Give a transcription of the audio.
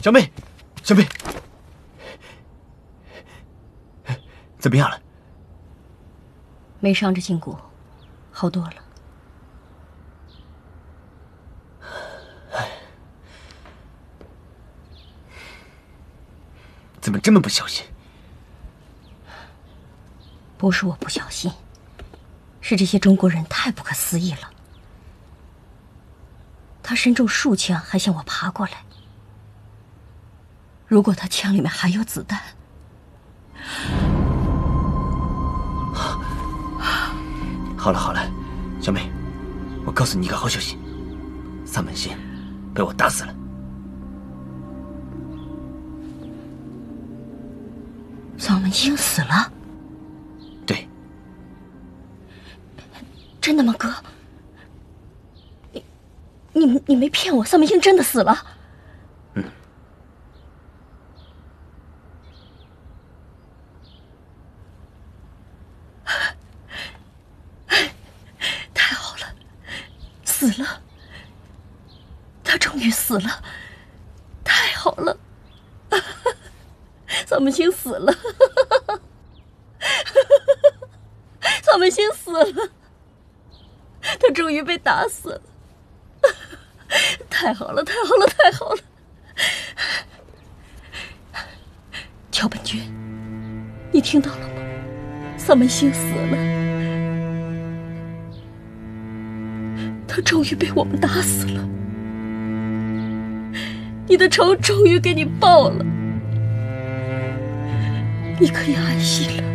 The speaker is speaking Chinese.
小妹，小妹，怎么样了？ 没伤着胫骨，好多了。 怎么这么不小心？ 不是我不小心，是这些中国人太不可思议了。他身中数枪，还向我爬过来。如果他枪里面还有子弹， 好了好了，小妹，我告诉你一个好消息，萨满星被我打死了。 萨满星死了？ 对。 真的吗，哥？你没骗我，萨满星真的死了？ 嗯。 太好了，死了，他终于死了，太好了，萨满星死了，萨满星死了，他终于被打死了。太好了，太好了，太好了！乔本君，你听到了吗？萨满星死了，他终于被我们打死了。你的仇终于给你报了，你可以安息了。